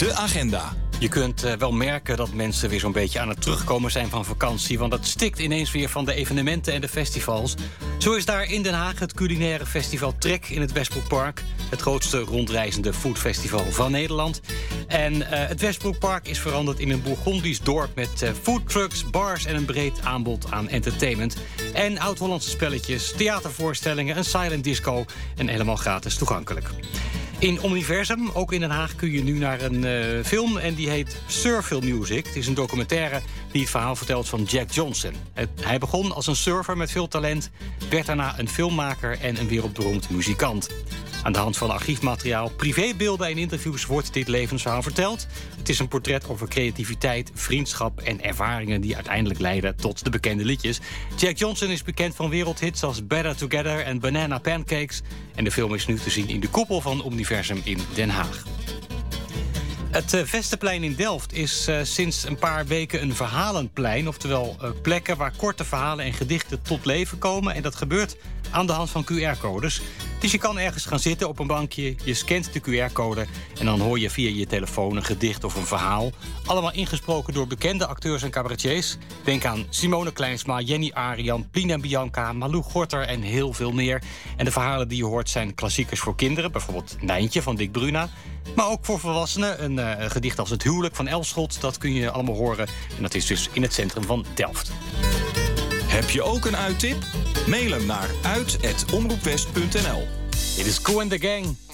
De agenda. Je kunt wel merken dat mensen weer zo'n beetje aan het terugkomen zijn van vakantie. Want het stikt ineens weer van de evenementen en de festivals. Zo is daar in Den Haag het culinaire festival Trek in het Westbroekpark. Het grootste rondreizende foodfestival van Nederland. En het Westbroekpark is veranderd in een Bourgondisch dorp met foodtrucks, bars en een breed aanbod aan entertainment. En oud-Hollandse spelletjes, theatervoorstellingen, een silent disco en helemaal gratis toegankelijk. In Omniversum, ook in Den Haag, kun je nu naar een film en die heet Surfil Music. Het is een documentaire die het verhaal vertelt van Jack Johnson. Hij begon als een surfer met veel talent, werd daarna een filmmaker en een wereldberoemd muzikant. Aan de hand van archiefmateriaal, privébeelden en interviews wordt dit levensverhaal verteld. Het is een portret over creativiteit, vriendschap en ervaringen die uiteindelijk leiden tot de bekende liedjes. Jack Johnson is bekend van wereldhits als Better Together en Banana Pancakes. En de film is nu te zien in de koepel van Omniversum in Den Haag. Het Vesteplein in Delft is sinds een paar weken een verhalenplein. Oftewel plekken waar korte verhalen en gedichten tot leven komen. En dat gebeurt aan de hand van QR-codes. Dus je kan ergens gaan zitten op een bankje, je scant de QR-code... en dan hoor je via je telefoon een gedicht of een verhaal. Allemaal ingesproken door bekende acteurs en cabaretiers. Denk aan Simone Kleinsma, Jenny Arian, Plien en Bianca, Malou Gorter en heel veel meer. En de verhalen die je hoort zijn klassiekers voor kinderen. Bijvoorbeeld Nijntje van Dick Bruna. Maar ook voor volwassenen. Een gedicht als Het Huwelijk van Elschot. Dat kun je allemaal horen. En dat is dus in het centrum van Delft. Heb je ook een uittip? Mail hem naar uit@omroepwest.nl. Dit is Koen en de Gang.